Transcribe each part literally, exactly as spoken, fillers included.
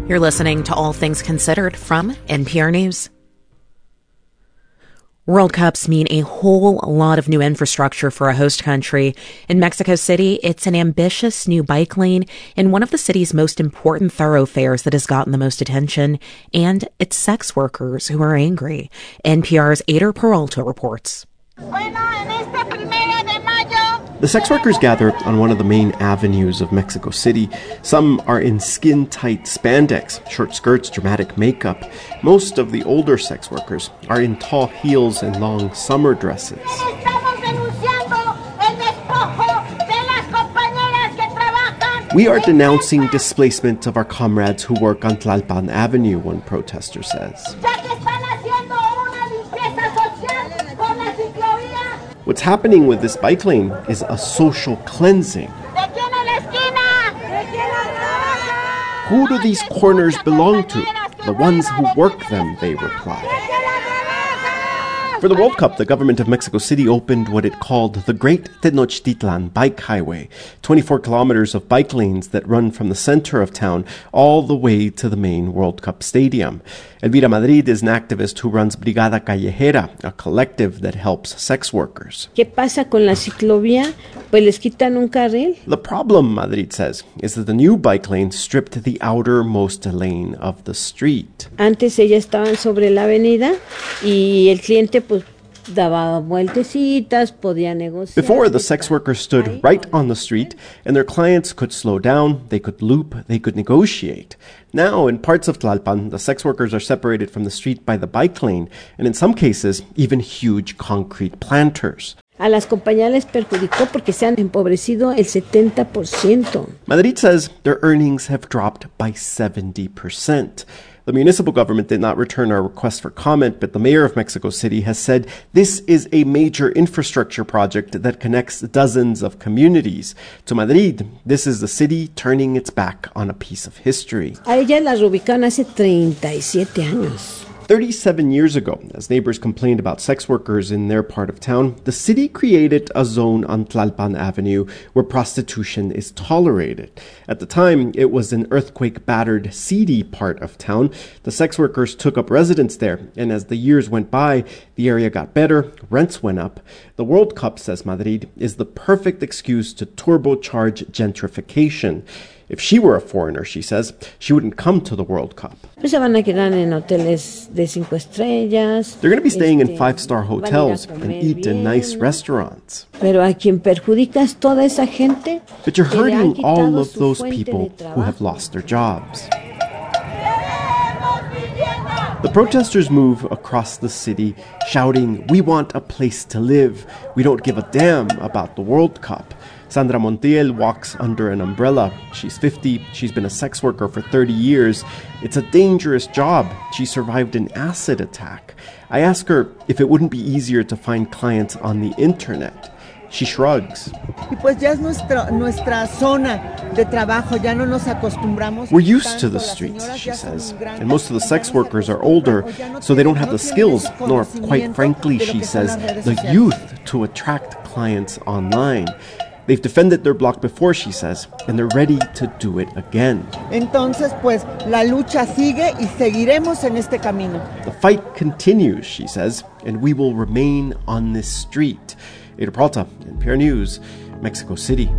You're listening to All Things Considered from N P R News. World Cups mean a whole lot of new infrastructure for a host country. In Mexico City, it's an ambitious new bike lane in one of the city's most important thoroughfares that has gotten the most attention, and it's sex workers who are angry. N P R's Ader Peralta reports. The sex workers gather on one of the main avenues of Mexico City. Some are in skin-tight spandex, short skirts, dramatic makeup. Most of the older sex workers are in tall heels and long summer dresses. We are denouncing displacement of our comrades who work on Tlalpan Avenue, one protester says. What's happening with this bike lane is a social cleansing. Who do these corners belong to? The ones who work them, they reply. For the World Cup, the government of Mexico City opened what it called the Great Tenochtitlan Bike Highway, twenty-four kilometers of bike lanes that run from the center of town all the way to the main World Cup stadium. Elvira Madrid is an activist who runs Brigada Callejera, a collective that helps sex workers. ¿Qué pasa con la ciclovía? Pues les quitan un carril. The problem, Madrid says, is that the new bike lane stripped the outermost lane of the street. Antes ellas estaban sobre la avenida y el cliente pues daba vueltecitas, podía negociar. Before, the sex workers stood right on the street, and their clients could slow down, they could loop, they could negotiate. Now, in parts of Tlalpan, the sex workers are separated from the street by the bike lane, and in some cases, even huge concrete planters. A las compañías les perjudicó porque se han empobrecido el setenta por ciento. Madrid says their earnings have dropped by seventy percent. The municipal government did not return our request for comment, but the mayor of Mexico City has said this is a major infrastructure project that connects dozens of communities. To Madrid, this is the city turning its back on a piece of history. A ellas las reubicaron hace treinta y siete años. thirty-seven years ago, as neighbors complained about sex workers in their part of town, the city created a zone on Tlalpan Avenue where prostitution is tolerated. At the time, it was an earthquake-battered, seedy part of town. The sex workers took up residence there, and as the years went by, the area got better, rents went up. The World Cup, says Madrid, is the perfect excuse to turbocharge gentrification. If she were a foreigner, she says, she wouldn't come to the World Cup. Pues se van a quedar en hoteles de cinco estrellas. They're going to be staying in five-star hotels and eat in nice restaurants. Pero a quien perjudica es toda esa gente. But you're hurting all of those people who have lost their jobs. The protesters move across the city, shouting, "We want a place to live. We don't give a damn about the World Cup." Sandra Montiel walks under an umbrella. She's fifty. She's been a sex worker for thirty years. It's a dangerous job. She survived an acid attack. I ask her if it wouldn't be easier to find clients on the internet. She shrugs. We're used to the streets, she says, and most of the sex workers are older, so they don't have the skills, nor, quite frankly, she says, the youth to attract clients online. They've defended their block before, she says, and they're ready to do it again. Entonces, pues, la lucha sigue y seguiremos en este camino. The fight continues, she says, and we will remain on this street. Ader Peralta, N P R News, Mexico City.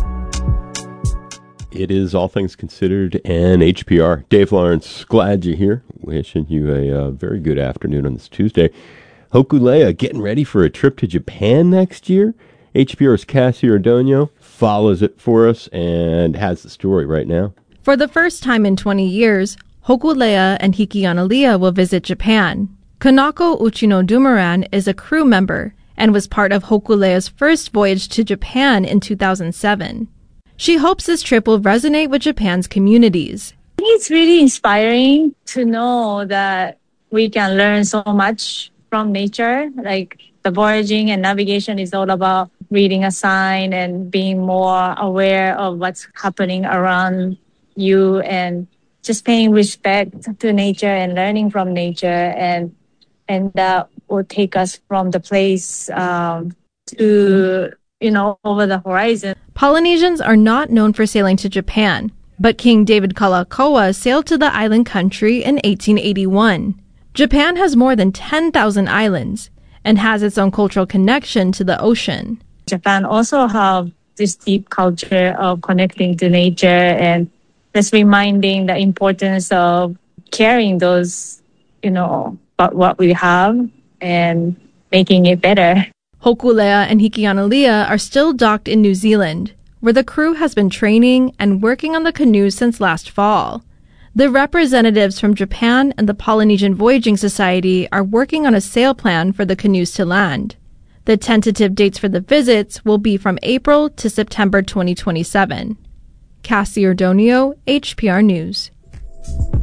It is All Things Considered and H P R. Dave Lawrence, glad you're here. Wishing you a uh, very good afternoon on this Tuesday. Hokulea getting ready for a trip to Japan next year. H P R's Cassie Ordonio follows it for us and has the story right now. For the first time in twenty years, Hokulea and Hikianalia will visit Japan. Kanako Uchino Dumoran is a crew member and was part of Hokulea's first voyage to Japan in two thousand seven. She hopes this trip will resonate with Japan's communities. It's really inspiring to know that we can learn so much from nature. Like the voyaging and navigation is all about reading a sign and being more aware of what's happening around you and just paying respect to nature and learning from nature. And and that will take us from the place um, to, you know, over the horizon. Polynesians are not known for sailing to Japan, But King David Kalakaua sailed to the island country in eighteen eighty-one. Japan has more than ten thousand islands and has its own cultural connection to the ocean. Japan also have this deep culture of connecting to nature and just reminding the importance of caring those, you know, about what we have and making it better. Hokulea and Hikianalia are still docked in New Zealand, where the crew has been training and working on the canoes since last fall. The representatives from Japan and the Polynesian Voyaging Society are working on a sail plan for the canoes to land. The tentative dates for the visits will be from April to September twenty twenty-seven. Cassie Ordonio, H P R News.